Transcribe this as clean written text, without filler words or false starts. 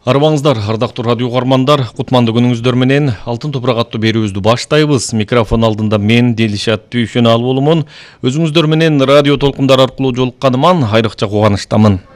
Арбаңыздар, ардактуу радио угармандар, кутмандуу күнүңүздөр менен Алтын топурак аттуу берүүбүздү баштайбыз. Микрофон алдында мен Делишат Түйшөн Алболумун. Өзүңүздөр менен радио толкундар аркылуу жолукканыман айрыкча кубанычтамын.